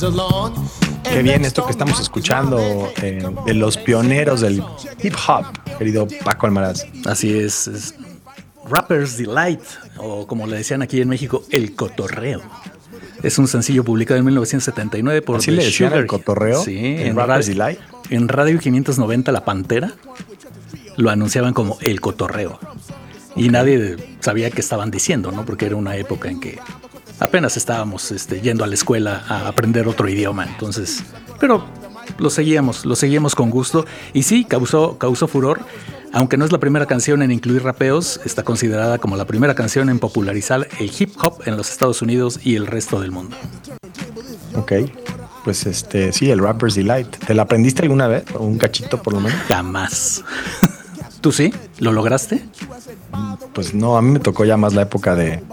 Qué bien esto que estamos escuchando de los pioneros del hip hop, querido Paco Almaraz. Así es Rapper's Delight, o como le decían aquí en México, el cotorreo. Es un sencillo publicado en 1979 por ¿Así The le decían Sugar. el cotorreo? Sí, ¿El Rapper's Delight? En Radio 590 La Pantera lo anunciaban como el cotorreo. Y nadie sabía qué estaban diciendo, ¿no? Porque era una época en que apenas estábamos yendo a la escuela a aprender otro idioma. Entonces, pero lo seguíamos con gusto. Y sí, causó furor. Aunque no es la primera canción en incluir rapeos, está considerada como la primera canción en popularizar el hip hop en los Estados Unidos y el resto del mundo. Ok, pues sí, el Rapper's Delight. ¿Te la aprendiste alguna vez? ¿O un cachito por lo menos? Jamás. ¿Tú sí? ¿Lo lograste? Pues no, a mí me tocó ya más la época de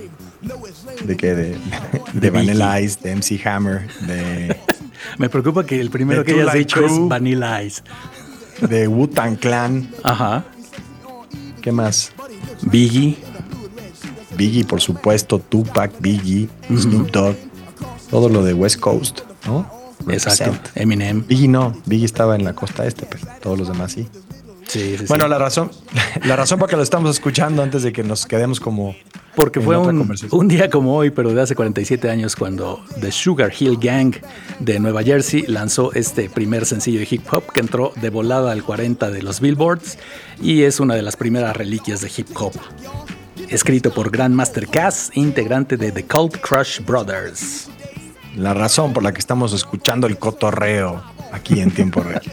Vanilla Ice, de MC Hammer, de... Me preocupa que el primero que Two hayas Live dicho Crew, es Vanilla Ice. de Wu-Tang Clan. Ajá. ¿Qué más? Biggie, por supuesto, Tupac, Biggie, Snoop Dogg, todo lo de West Coast, ¿no? exacto. Represent. Eminem. Biggie estaba en la costa este, pero todos los demás sí. Sí. Bueno, la razón por que lo estamos escuchando antes de que nos quedemos como... Porque en fue otra un conversación. día como hoy, pero de hace 47 años, cuando The Sugar Hill Gang de Nueva Jersey lanzó este primer sencillo de hip hop que entró de volada al 40 de los Billboards y es una de las primeras reliquias de hip hop. Escrito por Grandmaster Caz, integrante de The Cold Crush Brothers. La razón por la que estamos escuchando el cotorreo aquí en tiempo real.